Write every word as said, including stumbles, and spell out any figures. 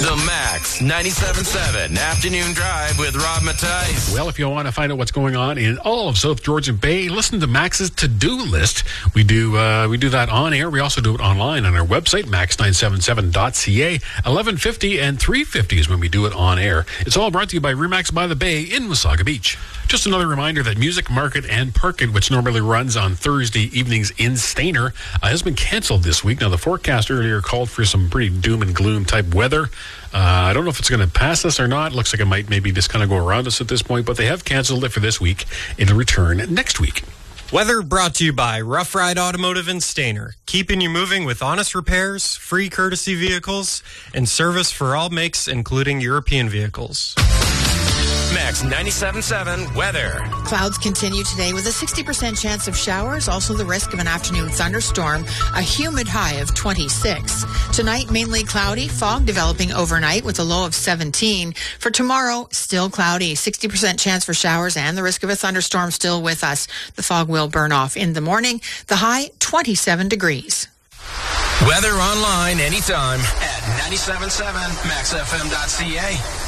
The Max ninety-seven point seven Afternoon Drive with Rob Mattice. Well, if you want to find out what's going on in all of South Georgian Bay, listen to Max's to-do list. We do uh, we do that on air. We also do it online on our website, max nine seven seven dot c a. eleven fifty and three fifty is when we do it on air. It's all brought to you by Remax by the Bay in Wasaga Beach. Just another reminder that Music Market and Park It, which normally runs on Thursday evenings in Stayner, uh, has been canceled this week. Now, the forecast earlier called for some pretty doom and gloom type weather. Uh, I don't know if it's going to pass us or not. Looks like it might maybe just kind of go around us at this point, but they have canceled it for this week. It'll return next week. Weather brought to you by Rough Ride Automotive in Stayner, keeping you moving with honest repairs, free courtesy vehicles, and service for all makes, including European vehicles. Max ninety-seven point seven weather. Clouds continue today with a sixty percent chance of showers, also the risk of an afternoon thunderstorm, a humid high of twenty-six. Tonight, mainly cloudy, fog developing overnight with a low of seventeen. For tomorrow, still cloudy, sixty percent chance for showers and the risk of a thunderstorm still with us. The fog will burn off in the morning. The high, twenty-seven degrees. Weather online anytime at ninety-seven point seven max f m dot c a.